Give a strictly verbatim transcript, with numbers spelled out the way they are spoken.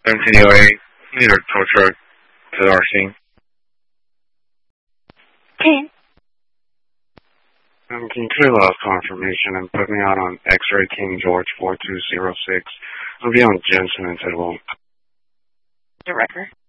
seventeen oh eight, need a tow truck to the R C. King. Um, can you clear the last confirmation and put me out on X-Ray King George four two zero six? I'll be on Jensen and Tidwell. Director.